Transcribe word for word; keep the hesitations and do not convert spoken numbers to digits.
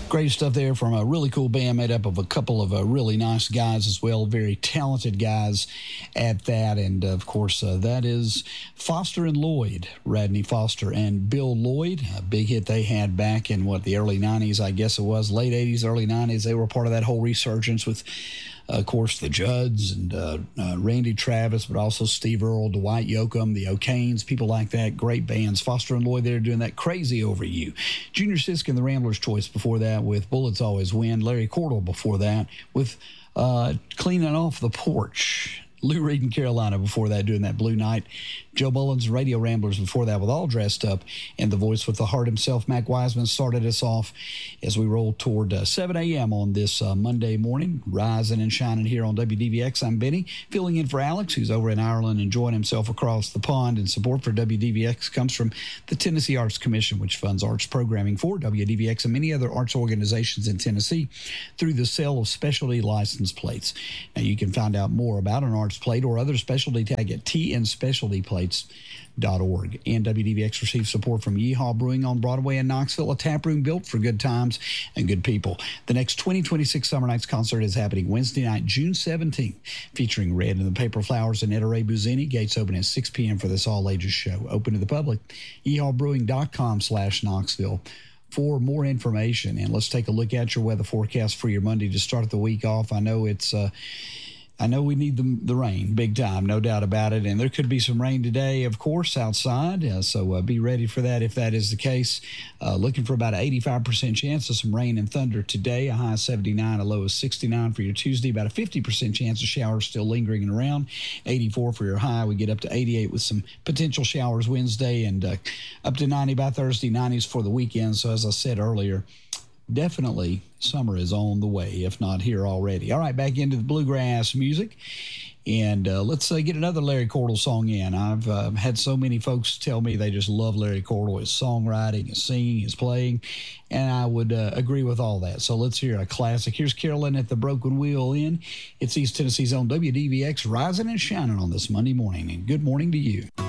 Great stuff there from a really cool band made up of a couple of uh, really nice guys as well, very talented guys at that. And, of course, uh, that is Foster and Lloyd, Radney Foster and Bill Lloyd, a big hit they had back in, what, the early nineties, I guess it was, late eighties, early nineties. They were part of that whole resurgence with, uh, of course, the Judds and uh, uh, Randy Travis, but also Steve Earle, Dwight Yoakam, the O'Kanes, people like that. Great bands. Foster and Lloyd there doing that Crazy Over You. Junior Sisk and the Ramblers' Choice before that with Bullets Always Win. Larry Cordell before that with uh, Cleaning Off the Porch. Lou Reed and Carolina before that doing that Blue Night. Joe Mullins, Radio Ramblers before that with All Dressed Up. And the voice with the heart himself, Mac Wiseman, started us off as we roll toward uh, seven a.m. on this uh, Monday morning. Rising and shining here on W D V X. I'm Benny, filling in for Alex, who's over in Ireland enjoying himself across the pond. And support for W D V X comes from the Tennessee Arts Commission, which funds arts programming for W D V X and many other arts organizations in Tennessee through the sale of specialty license plates. Now, you can find out more about an arts plate or other specialty tag at t n specialty plates dot org. And W D V X receives support from Yeehaw Brewing on Broadway in Knoxville, a tap room built for good times and good people. The next twenty twenty-six Summer Nights concert is happening Wednesday night, June seventeenth, featuring Red and the Paper Flowers and Etta Ray Buzzini. Gates open at six p.m. for this all-ages show. Open to the public. yeehaw brewing dot com slash Knoxville. For more information. And let's take a look at your weather forecast for your Monday to start the week off. I know it's uh, I know we need the, the rain big time, no doubt about it. And there could be some rain today, of course, outside. Uh, so uh, be ready for that if that is the case. Uh, looking for about an eighty-five percent chance of some rain and thunder today. A high of seventy-nine, a low of sixty-nine for your Tuesday. About a fifty percent chance of showers still lingering around. eighty-four for your high. We get up to eighty-eight with some potential showers Wednesday and uh, up to ninety by Thursday, nineties for the weekend. So as I said earlier, definitely summer is on the way, if not here already. All right, back into the bluegrass music. And uh, let's uh, get another Larry Cordell song in. I've uh, had so many folks tell me they just love Larry Cordell, his songwriting, his singing, his playing, and I would uh, agree with all that. So let's hear a classic. Here's Carolyn at the Broken Wheel Inn. It's East Tennessee's own W D V X, rising and shining on this Monday morning. And good morning to you.